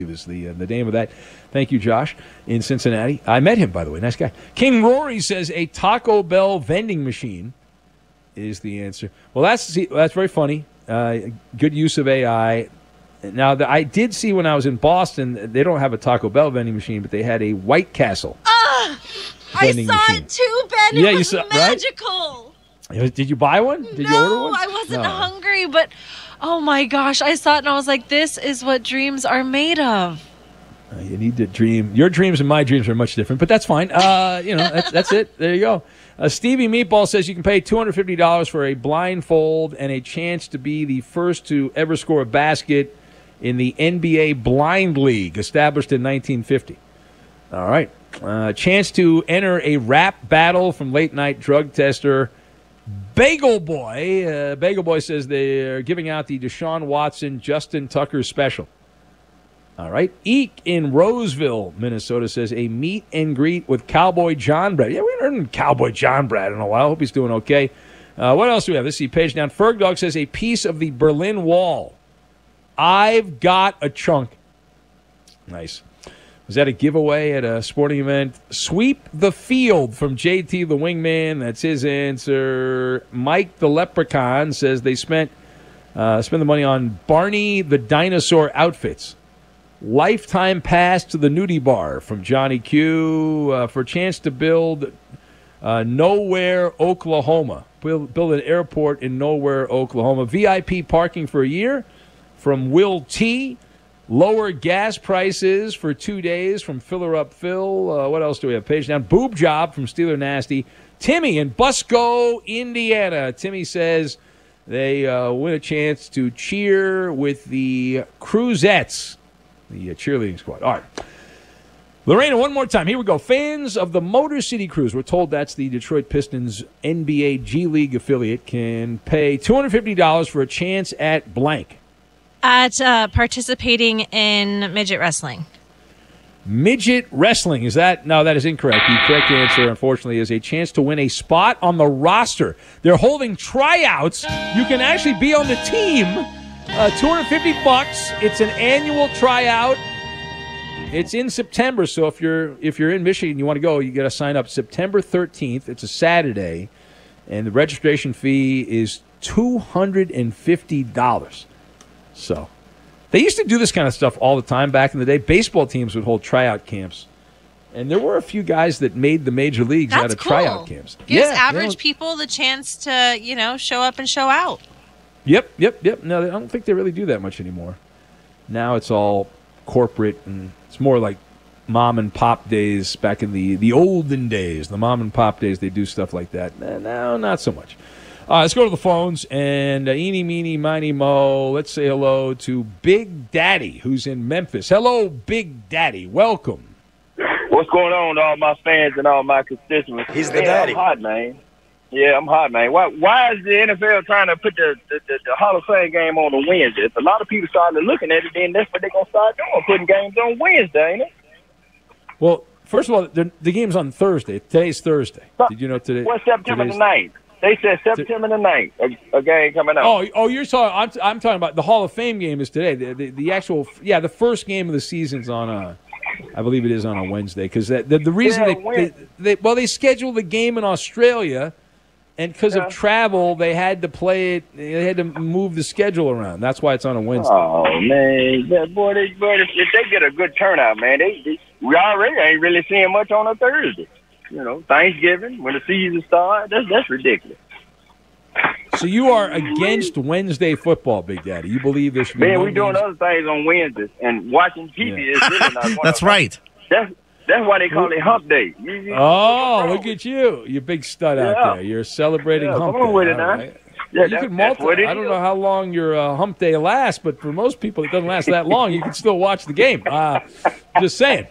is the name of that. Thank you, Josh, in Cincinnati. I met him, by the way. Nice guy. King Rory says a Taco Bell vending machine is the answer. Well, that's very funny. Good use of AI. Now, I did see when I was in Boston, they don't have a Taco Bell vending machine, but they had a White Castle vending machine. I saw it too, Ben. It was magical. Right? Did you buy one? Did you order one? I wasn't hungry, but oh my gosh, I saw it and I was like, this is what dreams are made of. You need to dream. Your dreams and my dreams are much different, but that's fine. That's it. There you go. Stevie Meatball says you can pay $250 for a blindfold and a chance to be the first to ever score a basket in the NBA Blind League, established in 1950. All right. Chance to enter a rap battle from late-night drug tester Bagel Boy. Bagel Boy says they're giving out the Deshaun Watson, Justin Tucker special. All right. Eek in Roseville, Minnesota says a meet and greet with Cowboy John Brad. Yeah, we haven't heard of Cowboy John Brad in a while. Hope he's doing okay. What else do we have? Let's see. Page down. Ferg Dog says a piece of the Berlin Wall. I've got a chunk. Nice. Was that a giveaway at a sporting event? Sweep the field from JT the Wingman. That's his answer. Mike the Leprechaun says they spend the money on Barney the Dinosaur outfits. Lifetime pass to the nudie bar from Johnny Q for a chance to build Nowhere, Oklahoma. Build an airport in Nowhere, Oklahoma. VIP parking for a year from Will T. Lower gas prices for 2 days from Filler Up Phil. What else do we have? Page down. Boob job from Steeler Nasty. Timmy in Busco, Indiana. Timmy says they win a chance to cheer with the Cruzettes, the cheerleading squad. All right. Lorena, one more time. Here we go. Fans of the Motor City Cruise, we're told that's the Detroit Pistons NBA G League affiliate, can pay $250 for a chance at blank. At participating in midget wrestling. Midget wrestling. Is that? No, that is incorrect. The correct answer, unfortunately, is a chance to win a spot on the roster. They're holding tryouts. You can actually be on the team. $250. It's an annual tryout. It's in September, so if you're in Michigan, you want to go, you got to sign up September 13th. It's a Saturday, and the registration fee is $250. So they used to do this kind of stuff all the time back in the day. Baseball teams would hold tryout camps. And there were a few guys that made the major leagues out of tryout camps. Gives average people the chance to, show up and show out. Yep. No, I don't think they really do that much anymore. Now it's all corporate, and it's more like mom and pop days back in the olden days. The mom and pop days, they do stuff like that. Now, not so much. Let's go to the phones, and eeny, meeny, miny, mo. Let's say hello to Big Daddy, who's in Memphis. Hello, Big Daddy. Welcome. What's going on to all my fans and all my constituents? He's the daddy. I'm hot, man. Yeah, I'm hot, man. Why is the NFL trying to put the Hall of Fame game on a Wednesday? If a lot of people started looking at it, then that's what they're going to start doing, putting games on Wednesday, ain't it? Well, first of all, the game's on Thursday. Today's Thursday. Did you know today? What's September the 9th? They said September the 9th, a game coming out. Oh, you're talking. I'm talking about the Hall of Fame game is today. The actual, the first game of the season's on I believe it is on a Wednesday, because the reason they scheduled the game in Australia, and because of travel, they had to play it. They had to move the schedule around. That's why it's on a Wednesday. Oh man, boy, if they get a good turnout, man, we already ain't really seeing much on a Thursday. Thanksgiving, when the season starts, that's ridiculous. So you are against Wednesday football, Big Daddy. You believe there should be we're doing other things on Wednesdays, and watching TV is really not one That's right. That's why they call it Hump Day. Look at you. You big stud out there. You're celebrating Hump Day. Come on with it now. Right. Yeah, you can multiply. I don't know how long your Hump Day lasts, but for most people, it doesn't last that long. You can still watch the game. Just saying,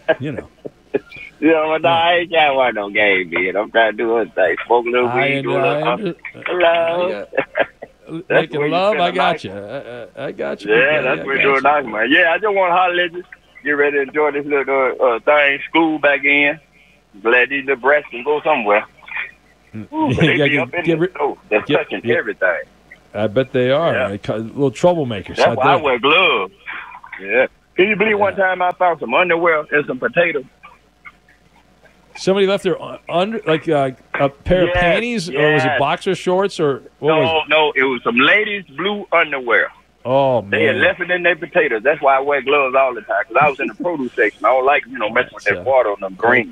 I ain't trying to watch no game, man. I'm trying to do other things. Smoke a little weed, do a little hello. Making love, I got you. I got you. Yeah, that's what we're doing now, man. Yeah, I just want to holler at you. Get ready to enjoy this little thing. School back in. Glad these little breasts can go somewhere. Ooh, they be up in the stove. They're touching everything. I bet they are. Yeah. Little troublemakers. That's why I wear gloves. Yeah. Can you believe one time I found some underwear and some potatoes? Somebody left their a pair of panties, or was it boxer shorts, or what was it? No, it was some ladies' blue underwear. Oh, man. They had left it in their potatoes. That's why I wear gloves all the time, because I was in the produce section. I don't like, messing with that water on them green.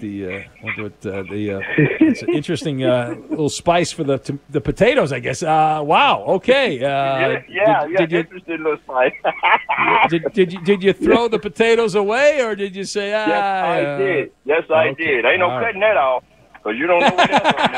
It's an interesting little spice for the potatoes, I guess. Wow, okay. Interesting little spice. Did you throw the potatoes away, or did you say, Yes, I did. Yes, I did. Ain't no cutting that off, because you don't know what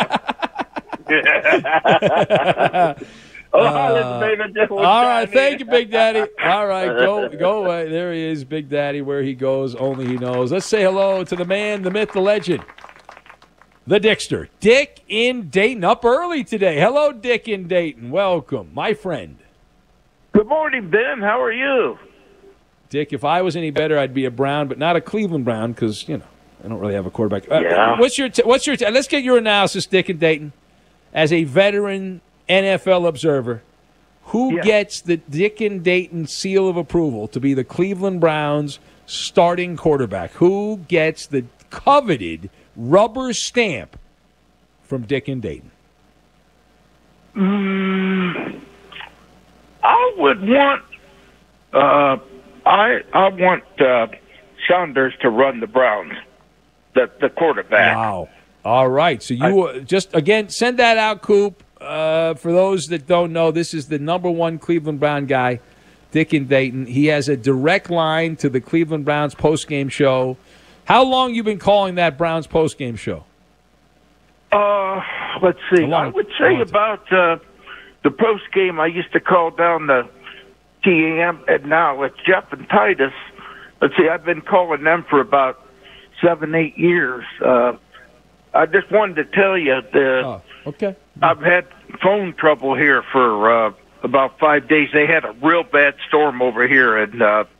else on there. All right, thank you, Big Daddy. All right, go away. There he is, Big Daddy. Where he goes, only he knows. Let's say hello to the man, the myth, the legend, the Dickster. Dick in Dayton, up early today. Hello, Dick in Dayton. Welcome, my friend. Good morning, Ben. How are you? Dick, if I was any better, I'd be a Brown, but not a Cleveland Brown, because, I don't really have a quarterback. What's your let's get your analysis, Dick in Dayton, as a veteran NFL observer. Who gets the Dick in Dayton seal of approval to be the Cleveland Browns starting quarterback? Who gets the coveted rubber stamp from Dick in Dayton? I would want I want Saunders to run the Browns, the quarterback. Wow. All right. So you just, again, send that out, Coop. For those that don't know, this is the number one Cleveland Brown guy, Dick in Dayton. He has a direct line to the Cleveland Browns postgame show. How long you been calling that Browns postgame show? Let's see. I would say about the postgame. I used to call down the TAM, and now it's Jeff and Titus. Let's see. I've been calling them for about 7-8 years. I just wanted to tell you that. Okay. I've had phone trouble here for about 5 days. They had a real bad storm over here in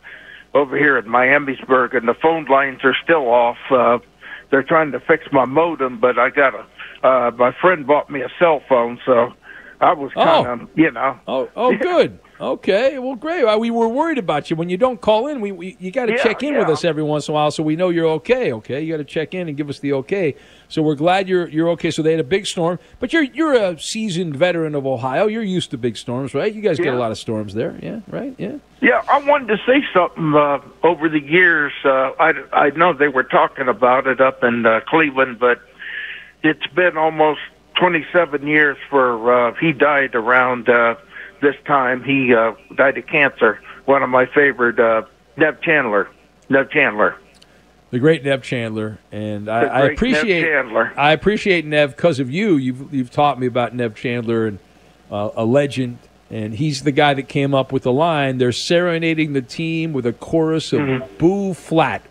Miamisburg, and the phone lines are still off. They're trying to fix my modem, but I got my friend bought me a cell phone, so I was kind of, Oh, good. Okay, well, great. We were worried about you. When you don't call in, you got to check in with us every once in a while so we know you're okay. Okay, you got to check in and give us the okay. So we're glad you're okay. So they had a big storm, but you're a seasoned veteran of Ohio. You're used to big storms, right? You guys get a lot of storms there, right? Yeah, I wanted to say something. Over the years, I know they were talking about it up in Cleveland, but it's been almost 27 years for he died around this time. He died of cancer. One of my favorite, Nev Chandler. The great Nev Chandler, and I appreciate Nev because of you. You've taught me about Nev Chandler, and a legend. And he's the guy that came up with the line, they're serenading the team with a chorus of Boo Flat.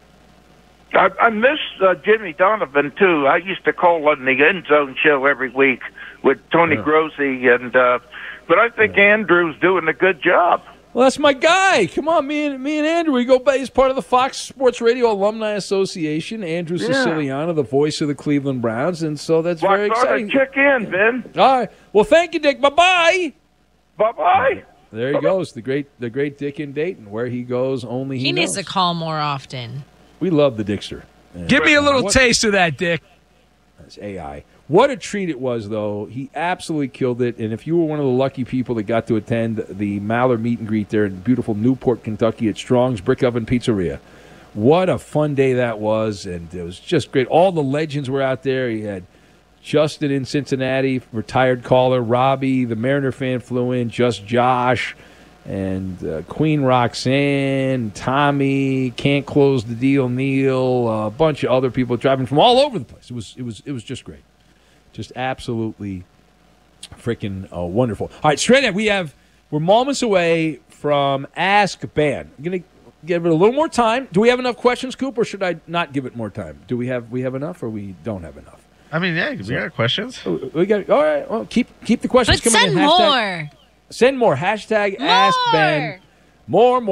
I miss Jimmy Donovan, too. I used to call on the End Zone show every week with Tony Grossi, and but I think Andrew's doing a good job. Well, that's my guy. Come on, me and Andrew, we go by. He's part of the Fox Sports Radio Alumni Association. Andrew Siciliano, the voice of the Cleveland Browns, and so that's very exciting. Check in, Ben. All right. Well, thank you, Dick. Bye-bye. Bye-bye. There he goes, the great Dick in Dayton. Where he goes, only he knows. He needs to call more often. We love the Dickster. Give me a little taste of that, Dick. That's AI. What a treat it was, though. He absolutely killed it. And if you were one of the lucky people that got to attend the Mallard meet and greet there in beautiful Newport, Kentucky at Strong's Brick Oven Pizzeria, what a fun day that was. And it was just great. All the legends were out there. He had Justin in Cincinnati, retired caller. Robbie, the Mariner fan, flew in. Just Josh. And Queen Roxanne, Tommy, Can't Close the Deal, Neil, a bunch of other people driving from all over the place. It was just great. Just absolutely freaking wonderful. All right, straight ahead, we're moments away from Ask Ben. I'm going to give it a little more time. Do we have enough questions, Coop, or should I not give it more time? Do we have enough, or we don't have enough? I mean, yeah, we got questions. We got all right. Well, keep the questions but coming in. Send more. Hashtag more. Ask Ben. More.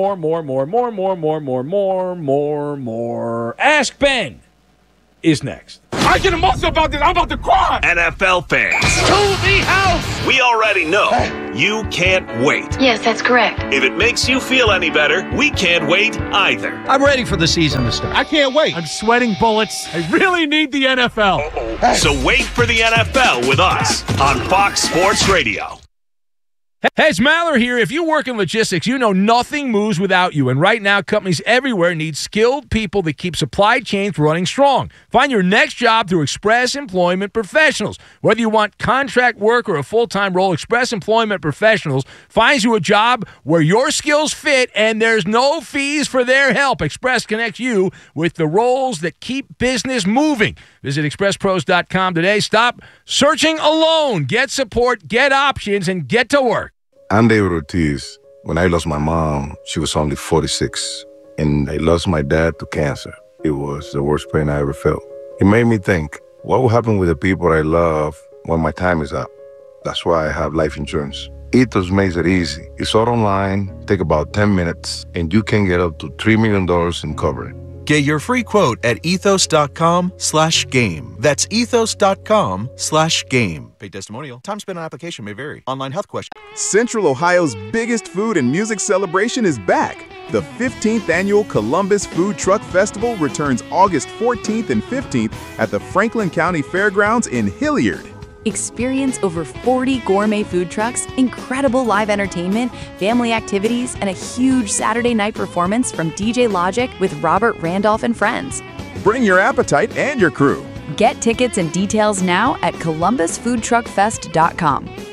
Ask Ben is next. I get emotional about this. I'm about to cry. NFL fans. To the house. We already know you can't wait. Yes, that's correct. If it makes you feel any better, we can't wait either. I'm ready for the season to start. I can't wait. I'm sweating bullets. I really need the NFL. Hey. So wait for the NFL with us on Fox Sports Radio. Hey, it's Maller here. If you work in logistics, you know nothing moves without you. And right now, companies everywhere need skilled people that keep supply chains running strong. Find your next job through Express Employment Professionals. Whether you want contract work or a full-time role, Express Employment Professionals finds you a job where your skills fit and there's no fees for their help. Express connects you with the roles that keep business moving. Visit expresspros.com today. Stop searching alone. Get support, get options, and get to work. I'm David Ortiz. When I lost my mom, she was only 46, and I lost my dad to cancer. It was the worst pain I ever felt. It made me think, what will happen with the people I love when my time is up? That's why I have life insurance. Ethos makes it easy. It's all online, take about 10 minutes, and you can get up to $3 million in coverage. Get your free quote at ethos.com/game. That's ethos.com/game. Paid testimonial. Time spent on application may vary. Online health question. Central Ohio's biggest food and music celebration is back. The 15th annual Columbus Food Truck Festival returns August 14th and 15th at the Franklin County Fairgrounds in Hilliard. Experience over 40 gourmet food trucks, incredible live entertainment, family activities, and a huge Saturday night performance from DJ Logic with Robert Randolph and friends. Bring your appetite and your crew. Get tickets and details now at columbusfoodtruckfest.com.